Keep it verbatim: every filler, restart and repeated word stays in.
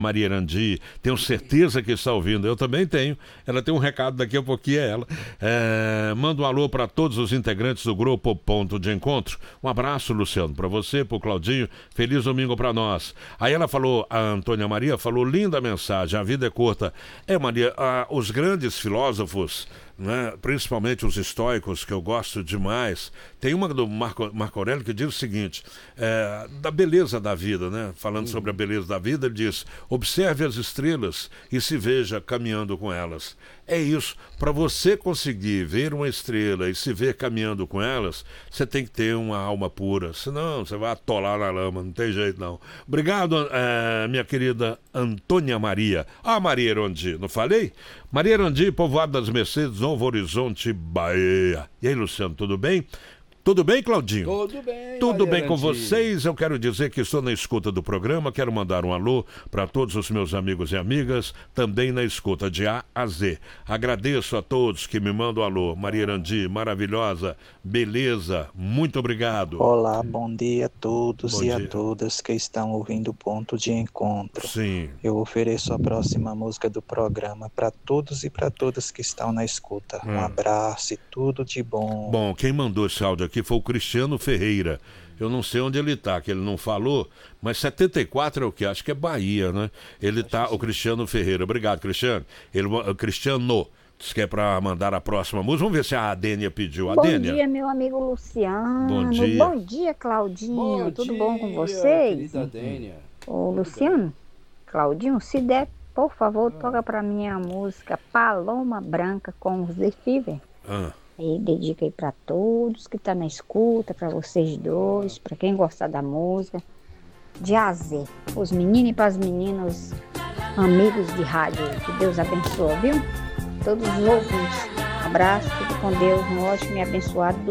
Maria Erandi, tenho certeza que está ouvindo, eu também tenho, ela tem um recado, daqui a pouquinho é ela. É, manda um alô para todos os integrantes do grupo Ponto de Encontro. Um abraço, Luciano, para você, para o Claudinho, feliz domingo para nós. Aí ela falou, a Antônia Maria falou, linda mensagem, a vida é curta. É, Maria, ah, os grandes filósofos, né, principalmente os estoicos, que eu gosto demais, tem uma do Marco, Marco Aurélio que diz o seguinte, é, da beleza da vida, né? Falando uhum. sobre a beleza da vida, ele diz, observe as estrelas e se veja caminhando com elas. É isso, para você conseguir ver uma estrela e se ver caminhando com elas, você tem que ter uma alma pura, senão você vai atolar na lama, não tem jeito não. Obrigado, é, minha querida Antônia Maria. Ah, Maria Erandi, não falei? Maria Erandi, Povoado das Mercedes, Novo Horizonte, Bahia. E aí, Luciano, tudo bem? Tudo bem, Claudinho? Tudo bem. Tudo bem com vocês? Eu quero dizer que estou na escuta do programa, quero mandar um alô para todos os meus amigos e amigas, também na escuta de A a Z. Agradeço a todos que me mandam um alô. Maria Erandi, maravilhosa, beleza, muito obrigado. Olá, bom dia a todos bom e dia. a todas que estão ouvindo o Ponto de Encontro. Sim. Eu ofereço a próxima música do programa para todos e para todas que estão na escuta. Hum. Um abraço e tudo de bom. Bom, quem mandou esse áudio aqui foi o Cristiano Ferreira. Eu não sei onde ele tá, que ele não falou, mas setenta e quatro é o que? Acho que é Bahia, né? Ele tá, o Cristiano Ferreira. Obrigado, Cristiano. Ele, o Cristiano, diz que é pra mandar a próxima música. Vamos ver se a Adênia pediu. Bom Adênia. dia, meu amigo Luciano. Bom dia. Bom dia, Claudinho. Bom Tudo dia, bom com vocês? querida Adênia. Ô, Luciano, Claudinho, se der, por favor, toca pra mim a música Paloma Branca com os The Fever. Ah. E dedica aí para todos que tá na escuta, para vocês dois, para quem gostar da música, de A a Z, os meninos e para as meninas, amigos de rádio, que Deus abençoe, viu? Todos os ouvintes, abraço, fique com Deus, um ótimo e abençoado domingo.